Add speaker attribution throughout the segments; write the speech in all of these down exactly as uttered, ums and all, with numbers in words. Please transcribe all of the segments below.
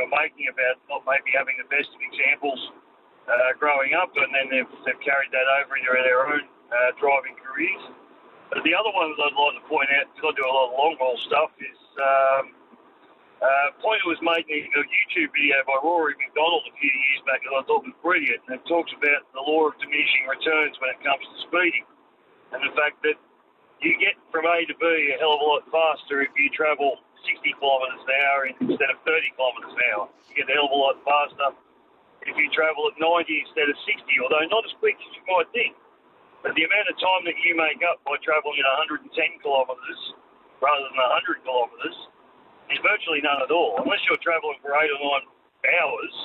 Speaker 1: you're making about not maybe having the best of examples uh, growing up, and then they've, they've carried that over into their own uh, driving careers. But the other one that I'd like to point out, because I do a lot of long haul stuff, is um, uh, Pointer was making a YouTube video by Rory McDonald a few years back that I thought was brilliant, and it talks about the law of diminishing returns when it comes to speeding, and the fact that you get from A to B a hell of a lot faster if you travel sixty kilometres an hour instead of thirty kilometres an hour. You get a hell of a lot faster if you travel at ninety instead of sixty, although not as quick as you might think. But the amount of time that you make up by travelling at one hundred ten kilometres rather than one hundred kilometres is virtually none at all. Unless you're travelling for eight or nine hours,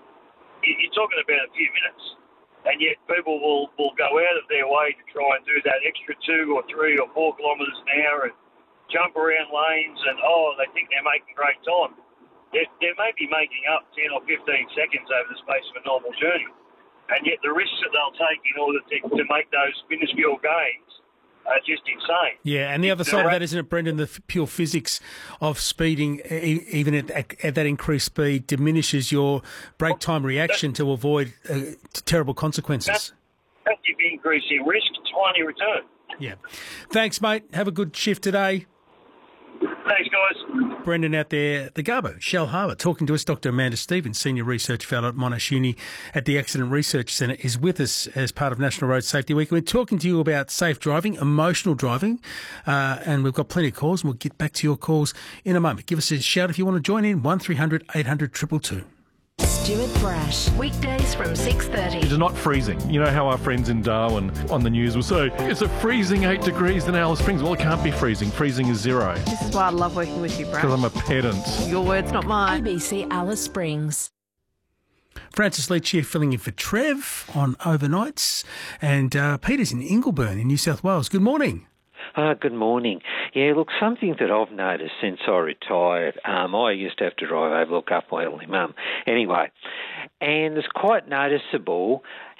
Speaker 1: you're talking about a few minutes. And yet people will, will go out of their way to try and do that extra two or three or four kilometres an hour and jump around lanes and, oh, they think they're making great time. They, they may be making up ten or fifteen seconds over the space of a normal journey. And yet the risks that they'll take in order to, to make those minuscule gains are just insane.
Speaker 2: Yeah, and the other side of that, isn't it, Brendan, the pure physics of speeding, e- even at, at, at that increased speed, diminishes your brake time reaction to avoid uh, terrible consequences.
Speaker 1: Massive increase in risk, tiny return.
Speaker 2: Yeah. Thanks, mate. Have a good shift today.
Speaker 1: Thanks, guys.
Speaker 2: Brendan out there, the Garbo, Shell Harbour, talking to us. Doctor Amanda Stevens, Senior Research Fellow at Monash Uni at the Accident Research Centre, is with us as part of National Road Safety Week. We're talking to you about safe driving, emotional driving, uh, and we've got plenty of calls, and we'll get back to your calls in a moment. Give us a shout if you want to join in, one three hundred eight hundred two two two.
Speaker 3: Stuart Brash, weekdays from six thirty.
Speaker 4: It is not freezing. You know how our friends in Darwin on the news will say, it's a freezing eight degrees in Alice Springs. Well, it can't be freezing. Freezing is zero.
Speaker 5: This is why I love working with you, Brash.
Speaker 4: Because I'm a pedant.
Speaker 5: Your words, not mine.
Speaker 3: A B C Alice Springs.
Speaker 2: Francis Leach here filling in for Trev on overnights. And uh, Peter's in Ingleburn in New South Wales. Good morning.
Speaker 6: Uh, good morning. Yeah, look, something that I've noticed since I retired, um, I used to have to drive over, look up my elderly mum. Anyway, and it's quite noticeable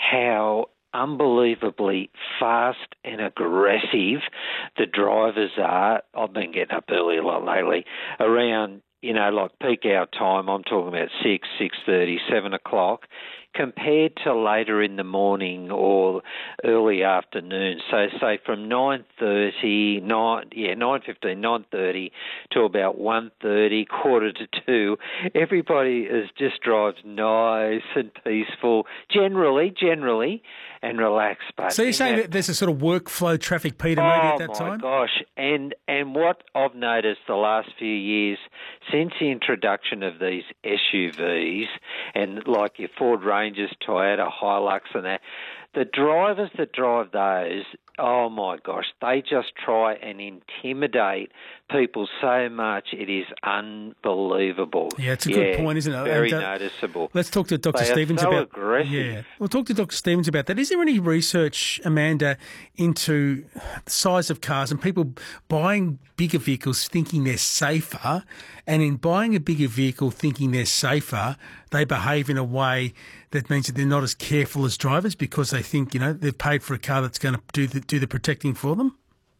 Speaker 6: how unbelievably fast and aggressive the drivers are. I've been getting up early a lot lately, around, you know, like peak hour time, I'm talking about six, six thirty, seven o'clock, compared to later in the morning or early afternoon. So say from nine thirty, nine, yeah, nine fifteen, nine thirty to about one thirty, quarter to two, everybody is just drives nice and peaceful, generally, generally, and relaxed. But
Speaker 2: so you're saying that, that there's a sort of workflow traffic, Peter, maybe
Speaker 6: oh
Speaker 2: at that time?
Speaker 6: Oh, my gosh. And, and what I've noticed the last few years, since the introduction of these S U Vs, and like your Ford Rangers, Toyota, Hilux and that, the drivers that drive those, oh my gosh, they just try and intimidate people so much. It is unbelievable.
Speaker 2: Yeah, it's a
Speaker 6: yeah,
Speaker 2: good point, isn't it?
Speaker 6: Very
Speaker 2: and, uh,
Speaker 6: noticeable.
Speaker 2: Let's talk to Doctor
Speaker 6: They
Speaker 2: Stevens
Speaker 6: are so
Speaker 2: about
Speaker 6: aggressive.
Speaker 2: Yeah, we'll talk to Doctor Stevens about that. Is there any research, Amanda, into the size of cars and people buying bigger vehicles thinking they're safer, and in buying a bigger vehicle thinking they're safer, they behave in a way that means that they're not as careful as drivers because they think, you know, they've paid for a car that's going to do the, do the protecting for them?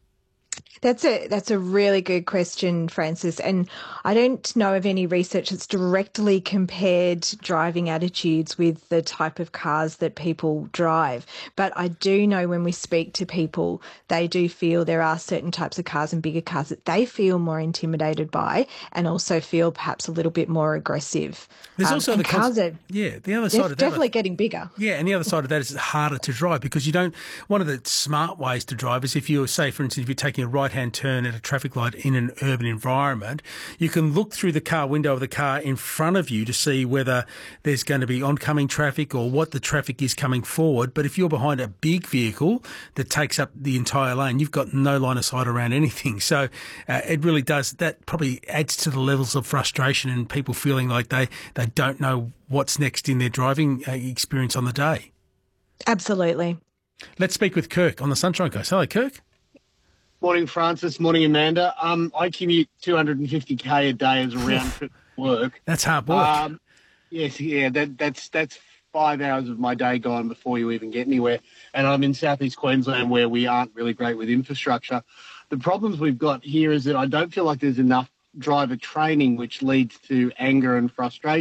Speaker 7: That's a that's a really good question, Francis. And I don't know of any research that's directly compared driving attitudes with the type of cars that people drive. But I do know when we speak to people, they do feel there are certain types of cars and bigger cars that they feel more intimidated by and also feel perhaps a little bit more aggressive.
Speaker 2: There's
Speaker 7: um,
Speaker 2: also
Speaker 7: and
Speaker 2: the
Speaker 7: cars
Speaker 2: cons-
Speaker 7: are
Speaker 2: yeah, the other side of that,
Speaker 7: definitely getting bigger.
Speaker 2: Yeah, and the other side of that is it's harder to drive because you don't. One of the smart ways to drive is if you say, for instance, if you're taking a right-hand turn at a traffic light in an urban environment, you can look through the car window of the car in front of you to see whether there's going to be oncoming traffic or what the traffic is coming forward. But if you're behind a big vehicle that takes up the entire lane, you've got no line of sight around anything. So uh, it really does. That probably adds to the levels of frustration and people feeling like they, they don't know what's next in their driving uh, experience on the day.
Speaker 7: Absolutely.
Speaker 2: Let's speak with Kirk on the Sunshine Coast. Hello, Kirk.
Speaker 8: Morning, Francis. Morning, Amanda. Um, I commute two hundred fifty k a day as a round trip to work.
Speaker 2: That's hard work.
Speaker 8: Um, yes, yeah, that, that's that's five hours of my day gone before you even get anywhere. And I'm in southeast Queensland where we aren't really great with infrastructure. The problems we've got here is that I don't feel like there's enough driver training, which leads to anger and frustration.